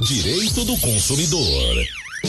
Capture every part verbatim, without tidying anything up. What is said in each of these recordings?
Direito do consumidor.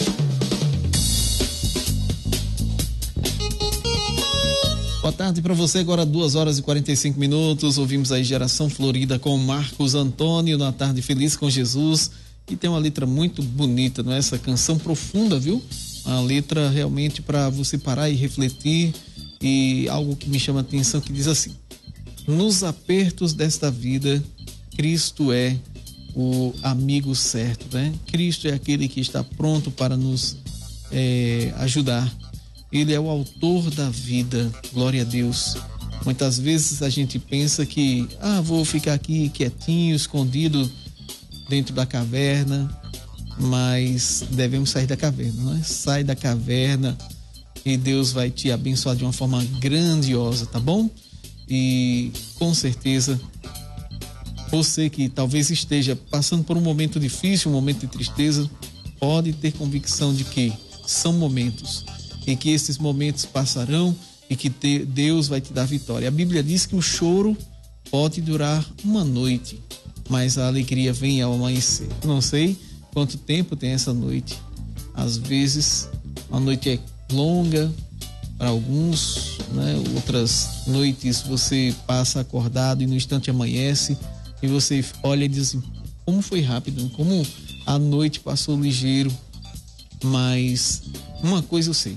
Boa tarde para você, agora duas horas e quarenta e cinco minutos. Ouvimos aí Geração Florida com Marcos Antônio na Tarde Feliz com Jesus. E tem uma letra muito bonita, não é? Essa canção profunda, viu? Uma letra realmente para você parar e refletir. E algo que me chama a atenção que diz assim: nos apertos desta vida, Cristo é o amigo certo, né? Cristo é aquele que está pronto para nos é, ajudar. Ele é o autor da vida, glória a Deus. Muitas vezes a gente pensa que, ah, vou ficar aqui quietinho, escondido dentro da caverna, mas devemos sair da caverna, não é? Sai da caverna e Deus vai te abençoar de uma forma grandiosa, tá bom? E com certeza você que talvez esteja passando por um momento difícil, um momento de tristeza, pode ter convicção de que são momentos em que esses momentos passarão e que te, Deus vai te dar vitória. A Bíblia diz que o choro pode durar uma noite, mas a alegria vem ao amanhecer. Não sei quanto tempo tem essa noite. Às vezes a noite é longa para alguns, né? Outras noites você passa acordado e no instante amanhece e você olha e diz assim, como foi rápido, como a noite passou ligeiro. Mas uma coisa eu sei: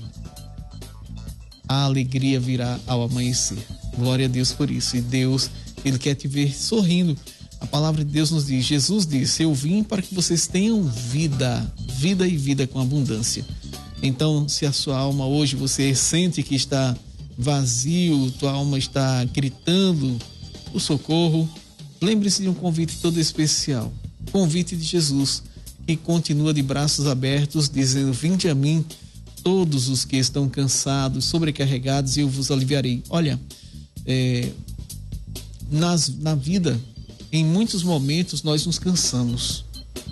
a alegria virá ao amanhecer. Glória a Deus por isso. E Deus, Ele quer te ver sorrindo. A palavra de Deus nos diz, Jesus disse, eu vim para que vocês tenham vida, vida e vida com abundância. Então, se a sua alma hoje você sente que está vazio, tua alma está gritando o socorro, lembre-se de um convite todo especial. Convite de Jesus, que continua de braços abertos, dizendo, vinde a mim, todos os que estão cansados, sobrecarregados, e eu vos aliviarei. Olha, é, nas, na vida, em muitos momentos nós nos cansamos.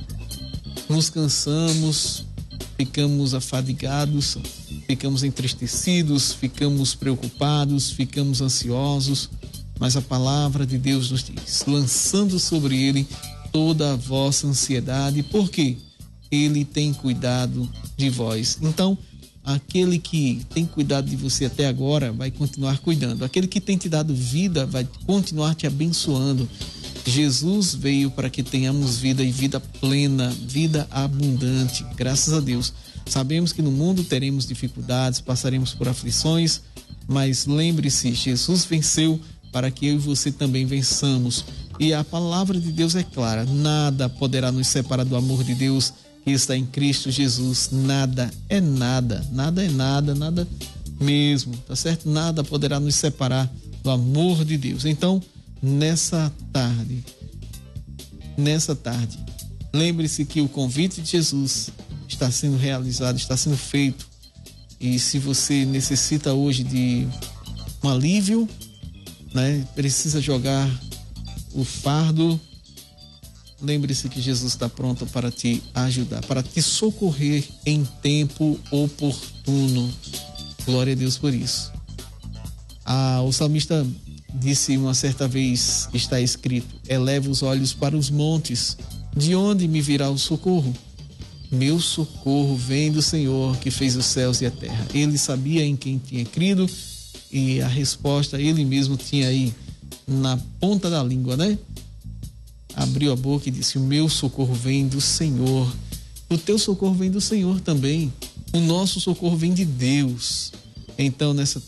Nos cansamos, ficamos afadigados, ficamos entristecidos, ficamos preocupados, ficamos ansiosos, mas a palavra de Deus nos diz, lançando sobre ele toda a vossa ansiedade, porque ele tem cuidado de vós. Então, aquele que tem cuidado de você até agora vai continuar cuidando. Aquele que tem te dado vida vai continuar te abençoando. Jesus veio para que tenhamos vida e vida plena, vida abundante. Graças a Deus. Sabemos que no mundo teremos dificuldades, passaremos por aflições, mas lembre-se, Jesus venceu para que eu e você também vençamos. E a palavra de Deus é clara: nada poderá nos separar do amor de Deus que está em Cristo Jesus. Nada é nada, nada é nada, nada mesmo, tá certo? Nada poderá nos separar do amor de Deus. Então, nessa tarde, nessa tarde, lembre-se que o convite de Jesus está sendo realizado, está sendo feito. E se você necessita hoje de um alívio, né? Precisa jogar o fardo, lembre-se que Jesus está pronto para te ajudar, para te socorrer em tempo oportuno. Glória a Deus por isso. Ah, o salmista disse uma certa vez, está escrito, eleva os olhos para os montes, de onde me virá o socorro? Meu socorro vem do Senhor que fez os céus e a terra. Ele sabia em quem tinha crido e a resposta ele mesmo tinha aí na ponta da língua, né? Abriu a boca e disse, o meu socorro vem do Senhor. O teu socorro vem do Senhor também. O nosso socorro vem de Deus. Então, nessa